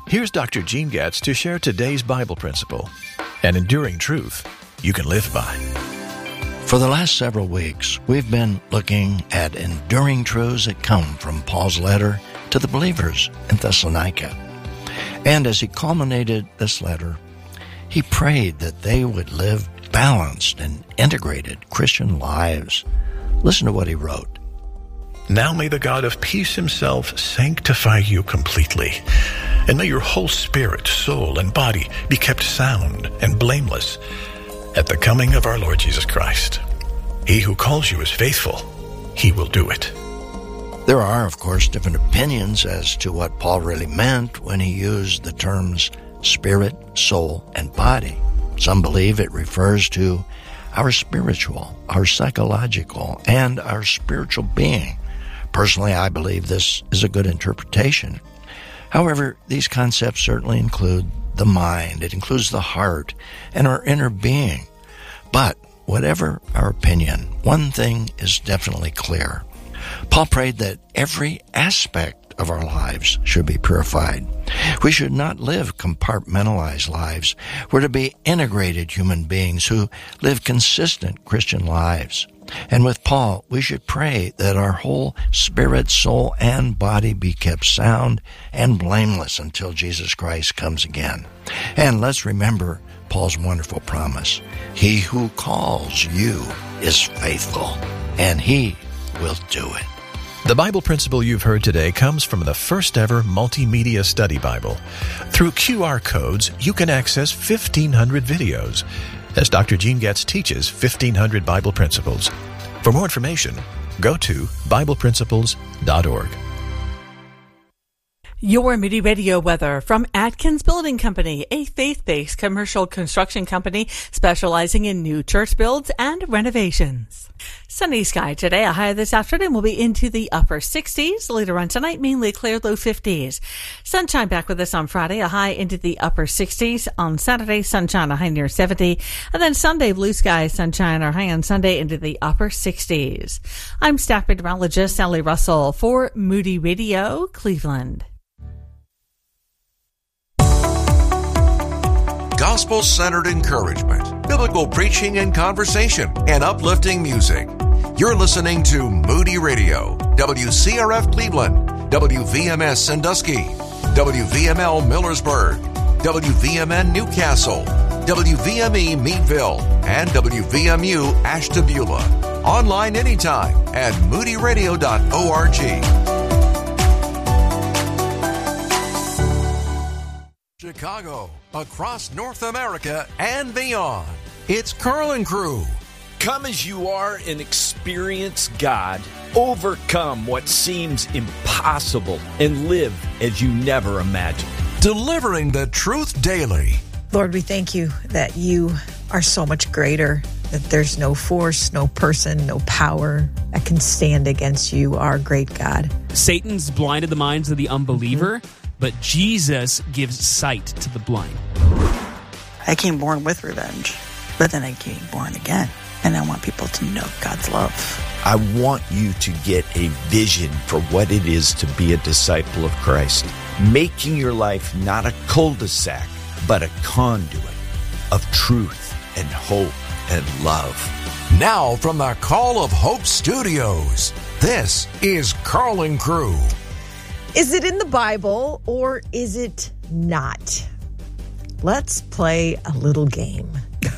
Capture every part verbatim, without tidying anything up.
Here's Doctor Gene Getz to share today's Bible principle, an enduring truth you can live by. For the last several weeks, we've been looking at enduring truths that come from Paul's letter to the believers in Thessalonica. And as he culminated this letter, he prayed that they would live balanced and integrated Christian lives. Listen to what he wrote. Now may the God of peace himself sanctify you completely, and may your whole spirit, soul, and body be kept sound and blameless at the coming of our Lord Jesus Christ. He who calls you is faithful. He will do it. There are, of course, different opinions as to what Paul really meant when he used the terms spirit, soul, and body. Some believe it refers to our spiritual, our psychological, and our spiritual being. Personally, I believe this is a good interpretation. However, these concepts certainly include the mind. It includes the heart and our inner being. But whatever our opinion, one thing is definitely clear. Paul prayed that every aspect of our lives should be purified. We should not live compartmentalized lives. We're to be integrated human beings who live consistent Christian lives. And with Paul, we should pray that our whole spirit, soul, and body be kept sound and blameless until Jesus Christ comes again. And let's remember Paul's wonderful promise. He who calls you is faithful, and he will do it. The Bible principle you've heard today comes from the first ever multimedia study Bible. Through Q R codes, you can access fifteen hundred videos as Doctor Gene Getz teaches fifteen hundred Bible principles. For more information, go to Bible Principles dot org. Your Moody Radio weather from Atkins Building Company, a faith-based commercial construction company specializing in new church builds and renovations. Sunny sky today. A high this afternoon will be into the upper sixties. Later on tonight, mainly clear, low fifties. Sunshine back with us on Friday. A high into the upper sixties. On Saturday, sunshine, a high near seventy. And then Sunday, blue skies, sunshine, or high on Sunday into the upper sixties. I'm staff meteorologist Sally Russell for Moody Radio, Cleveland. Gospel-centered encouragement, biblical preaching and conversation, and uplifting music. You're listening to Moody Radio, W C R F Cleveland, W V M S Sandusky, W V M L Millersburg, W V M N Newcastle, W V M E Meadville, and W V M U Ashtabula. Online anytime at moody radio dot org. Chicago, across North America and beyond. It's Carl and Crew. Come as you are and experience God. Overcome what seems impossible and live as you never imagined. Delivering the truth daily. Lord, we thank you that you are so much greater, that there's no force, no person, no power that can stand against you, our great God. Satan's blinded the minds of the unbeliever, mm-hmm. but Jesus gives sight to the blind. I came born with revenge, but then I came born again. And I want people to know God's love. I want you to get a vision for what it is to be a disciple of Christ. Making your life not a cul-de-sac, but a conduit of truth and hope and love. Now from the Call of Hope Studios, this is Carl and Crew. Is it in the Bible or is it not? Let's play a little game.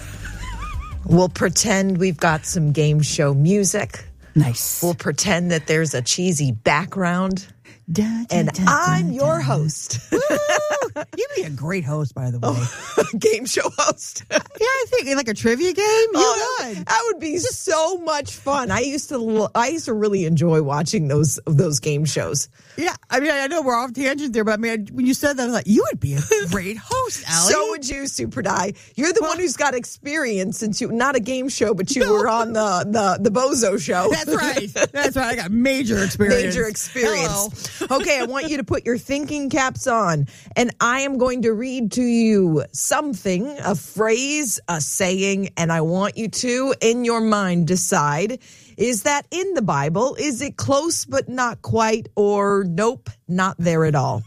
We'll pretend we've got some game show music. Nice. We'll pretend that there's a cheesy background. Da, da, and da, I'm da, your da. host. You'd be a great host, by the way. Oh, game show host. Yeah, I think like a trivia game. You oh, would. That, that would be so much fun. I used to, I used to really enjoy watching those those game shows. Yeah, I mean, I know we're off tangent there, but I mean, when you said that, I thought you would be a great host, Allie. So would you, Super Die. You're the well, one who's got experience since you not a game show, but you no. were on the, the the Bozo show. That's right. That's right. I got major experience. Major experience. Hello. Okay, I want you to put your thinking caps on, and I am going to read to you something, a phrase, a saying, and I want you to, in your mind, decide, is that in the Bible? Is it close but not quite, or nope, not there at all?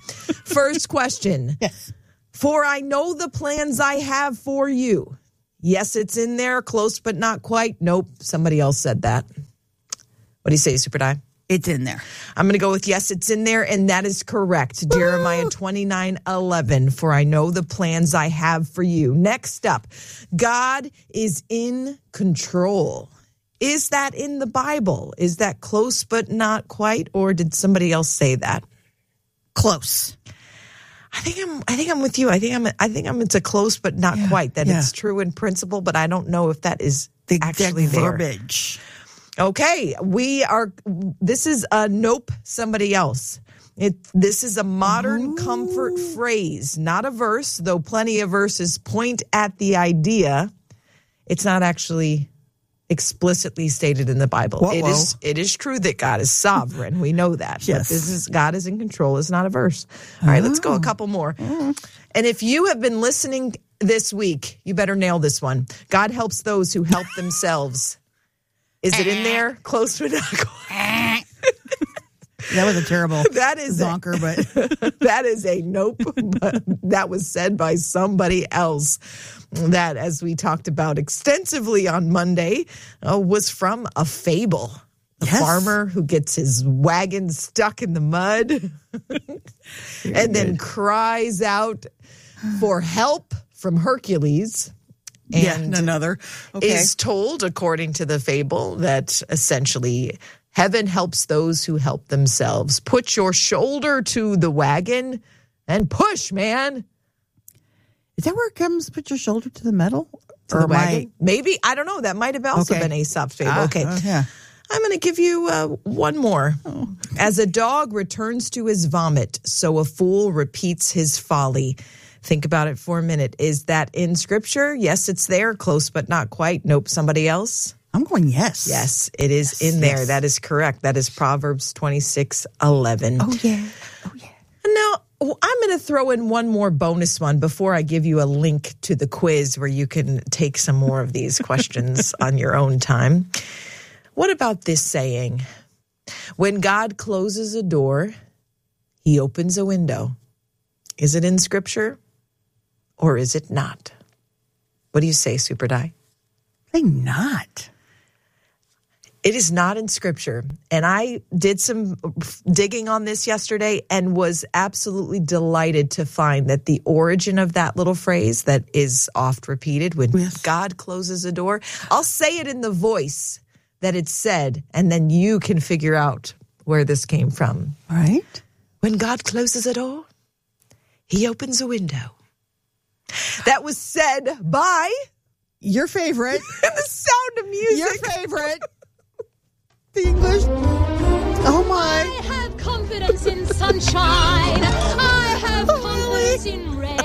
First question. Yes. For I know the plans I have for you. Yes, it's in there. Close, but not quite. Nope. Somebody else said that. What do you say, Super Di? It's in there. I'm going to go with yes, it's in there, and that is correct. Jeremiah twenty-nine eleven, for I know the plans I have for you. Next up, God is in control. Is that in the Bible? Is that close but not quite, or did somebody else say that? Close. I think I'm. I think I'm with you. I think I'm. I think I'm. It's a close but not Yeah, quite. That yeah. it's true in principle, but I don't know if that is The actually exact there. verbiage. Okay, we are. This is a nope. Somebody else. It. This is a modern comfort phrase, not a verse. Though plenty of verses point at the idea, it's not actually explicitly stated in the Bible. Whoa, it whoa. is. It is true that God is sovereign. We know that. Yes. But this is God is in control. Is not a verse. All right, let's go a couple more. And if you have been listening this week, you better nail this one. God helps those who help themselves. Is it in there? Close but not quite. That was a terrible That is a- zonker, but That is a nope. But that was said by somebody else. That, as we talked about extensively on Monday, uh, was from a fable. A Yes. farmer who gets his wagon stuck in the mud and then cries out for help from Hercules. yeah, And another. Okay. is told, according to the fable, that essentially heaven helps those who help themselves. Put your shoulder to the wagon and push, man. Is that where it comes? Put your shoulder to the metal? To Or the am I- wagon. Maybe. I don't know. That might have also Okay. been Aesop's fable. Ah, okay. uh, yeah. I'm going to give you uh, one more. As a dog returns to his vomit, so a fool repeats his folly. Think about it for a minute. Is that in Scripture? Yes, it's there. Close, but not quite. Nope. Somebody else? I'm going yes. Yes, it is Yes, in there. yes. That is correct. That is Proverbs twenty-six eleven. Oh, yeah. Oh, yeah. Now, I'm going to throw in one more bonus one before I give you a link to the quiz where you can take some more of these questions on your own time. What about this saying? When God closes a door, he opens a window. Is it in Scripture or is it not? What do you say, Super Di? They not. It is not in Scripture. And I did some digging on this yesterday and was absolutely delighted to find that the origin of that little phrase that is oft repeated, when Yes. God closes a door, I'll say it in the voice that it's said, and then you can figure out where this came from. All right. When God closes a door, he opens a window. That was said by Your favorite. the Sound of Music. Your favorite. The English. Oh, I my. have confidence in sunshine. I have confidence in rain.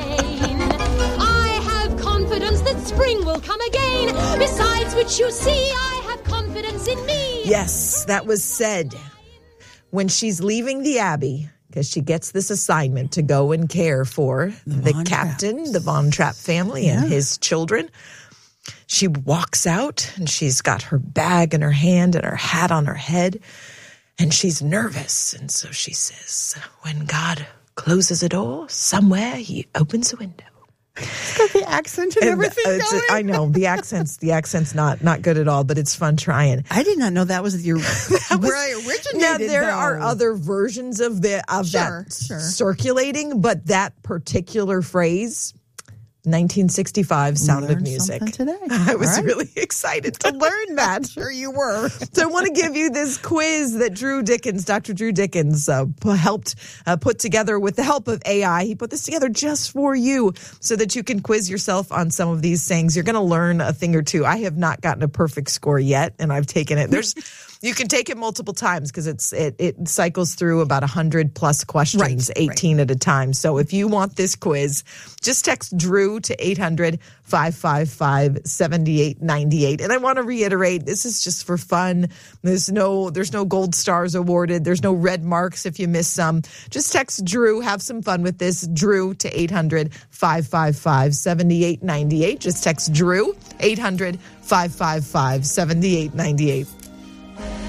I have confidence that spring will come again. Besides which, you see, I have confidence in me. Yes, that was said when she's leaving the Abbey, because she gets this assignment to go and care for the, Von captain, Trapps. the Von Trapp family, Yeah. and his children. She walks out and she's got her bag in her hand and her hat on her head, and she's nervous. And so she says, when God closes a door, somewhere he opens a window. It's got the accent and, And everything it's- going. I know the accent's the accent's not not good at all, but it's fun trying. I did not know that was your where I originated. Now there though. are other versions of the of Sure, that sure. circulating, but that particular phrase, nineteen sixty-five, Sound of learned Music. something today. I was All right. really excited to learn that. Sure you were. So I want to give you this quiz that Drew Dickens, Doctor Drew Dickens, uh, p- helped uh, put together with the help of A I. He put this together just for you so that you can quiz yourself on some of these things. You're going to learn a thing or two. I have not gotten a perfect score yet, and I've taken it. There's, you can take it multiple times because it's it, it cycles through about one hundred plus questions, Right, eighteen at a time. So if you want this quiz, just text Drew to eight hundred, five five five, seven eight nine eight. And I want to reiterate, this is just for fun. There's no there's no gold stars awarded. There's no red marks if you miss some. Just text Drew. Have some fun with this. Drew to eight hundred, five five five, seven eight nine eight. Just text Drew, eight hundred, five five five, seven eight nine eight.